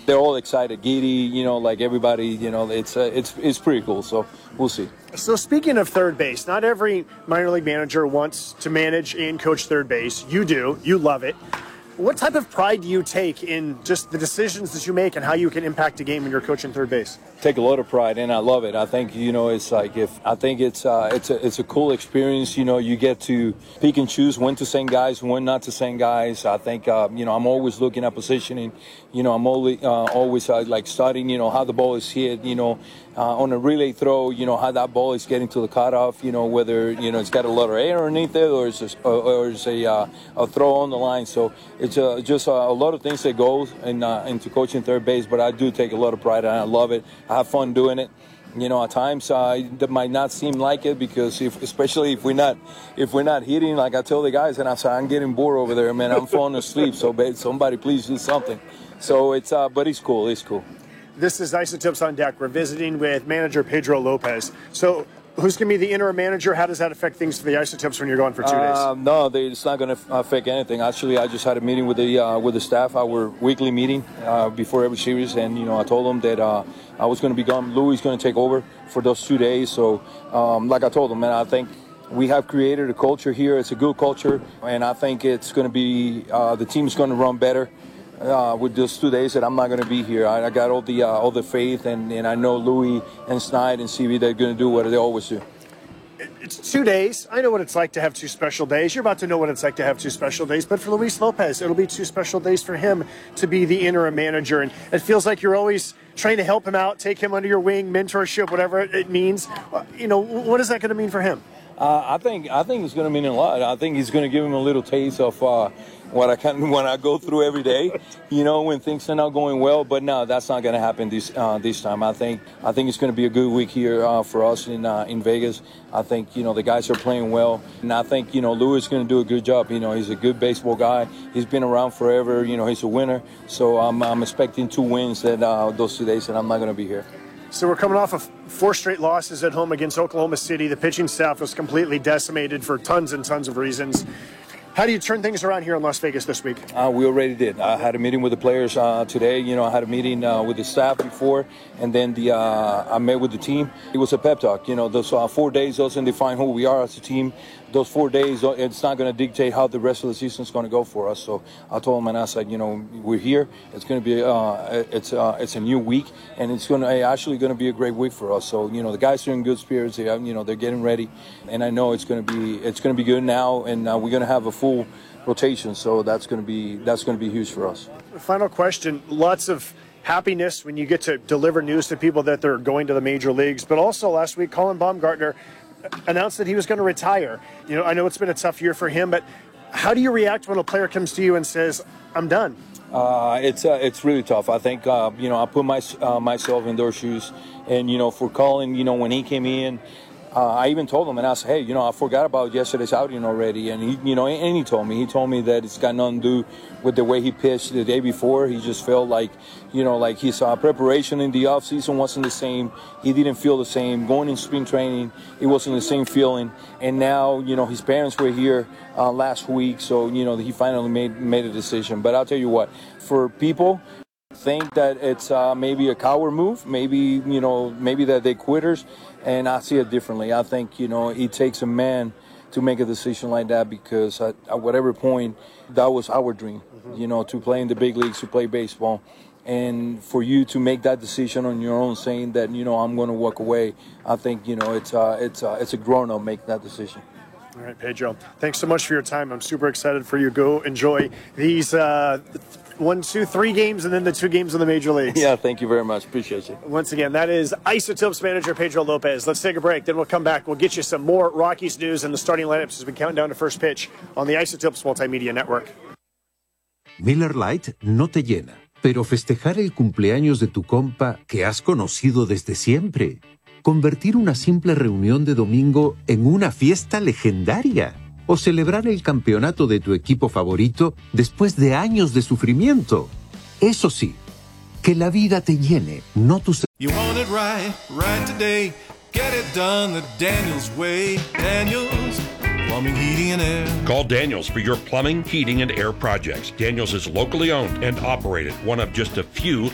they're all excited, giddy, like everybody, it's pretty cool. So we'll see. So speaking of third base, not every minor league manager wants to manage and coach third base. You do. You love it. What type of pride do you take in just the decisions that you make and how you can impact a game when you're coaching third base? Take a lot of pride, and I love it. I think it's like it's a cool experience. You get to pick and choose when to send guys, when not to send guys. I think I'm always looking at positioning. I'm always like studying how the ball is hit. On a relay throw, how that ball is getting to the cutoff. Whether it's got a lot of air underneath it or it's a throw on the line. So it's just a lot of things that goes into coaching third base. But I do take a lot of pride, and I love it. I have fun doing it. At times that might not seem like it because especially if we're not hitting, like I tell the guys, and I say I'm getting bored over there, man. I'm falling asleep. So somebody please do something. So but it's cool. It's cool. This is Isotopes on Deck. We're visiting with manager Pedro Lopez. So who's going to be the interim manager? How does that affect things for the Isotopes when you're gone for 2 days? No, it's not going to affect anything. Actually, I just had a meeting with the staff, our weekly meeting before every series, and I told them that I was going to be gone. Louis is going to take over for those 2 days. So, like I told them, man, I think we have created a culture here. It's a good culture, and I think it's going to be the team's going to run better. With those 2 days that I'm not going to be here, I got all the faith, and I know Louis and Snide and CB, they're going to do what they always do. It's 2 days. I know what it's like to have 2 special days. You're about to know what it's like to have 2 special days. But for Luis Lopez, it'll be 2 special days for him to be the interim manager. And it feels like you're always trying to help him out, take him under your wing, mentorship, whatever it means. What is that going to mean for him? I think it's going to mean a lot. I think he's going to give him a little taste of what I go through every day, when things are not going well. But no, that's not going to happen this time. I think it's going to be a good week here for us in Vegas. I think the guys are playing well, and I think Louis is going to do a good job. He's a good baseball guy. He's been around forever. He's a winner. So I'm expecting 2 wins those 2 days, and I'm not going to be here. So we're coming off of 4 straight losses at home against Oklahoma City. The pitching staff was completely decimated for tons and tons of reasons. How do you turn things around here in Las Vegas this week? We already did. I had a meeting with the players today. I had a meeting with the staff before, and then I met with the team. It was a pep talk. Those 4 days doesn't define who we are as a team. Those 4 days, it's not going to dictate how the rest of the season is going to go for us. So I told them, and I said, we're here. It's going to be it's a new week, and it's actually going to be a great week for us. So the guys are in good spirits. They're getting ready, and I know it's going to be good now, and we're going to have a full rotation. So that's going to be huge for us. Final question: lots of happiness when you get to deliver news to people that they're going to the major leagues, but also last week, Colin Baumgartner announced that he was going to retire. I know it's been a tough year for him, but how do you react when a player comes to you and says, "I'm done"? It's really tough. I think I put myself in their shoes, and for Colin, when he came in, I even told him, and I said, hey, I forgot about yesterday's outing already, and he told me that it's got nothing to do with the way he pitched the day before. He just felt like his preparation in the off season wasn't the same. He didn't feel the same. Going in spring training, it wasn't the same feeling. And now, his parents were here last week, so he finally made a decision. But I'll tell you what, for people think that it's maybe a coward move, maybe that they quitters, and I see it differently. I think it takes a man to make a decision like that, because at whatever point that was our dream, to play in the big leagues, to play baseball, and for you to make that decision on your own, saying that I'm going to walk away, I think it's a grown up make that decision. All right, Pedro, thanks so much for your time. I'm super excited for you. Go enjoy these 1, 2, 3 games, and then the 2 games in the major leagues. Yeah, thank you very much. Appreciate you. Once again, that is Isotopes manager Pedro Lopez. Let's take a break, then we'll come back. We'll get you some more Rockies news and the starting lineups as we count down to first pitch on the Isotopes Multimedia Network. Miller Lite no te llena, pero festejar el cumpleaños de tu compa que has conocido desde siempre. Convertir una simple reunión de domingo en una fiesta legendaria. O celebrar el campeonato de tu equipo favorito después de años de sufrimiento. Eso sí, que la vida te llene, no tu... You want it right, right today. Get it done the Daniels way. Daniels Plumbing, Heating, and Air. Call Daniels for your plumbing, heating, and air projects. Daniels is locally owned and operated, one of just a few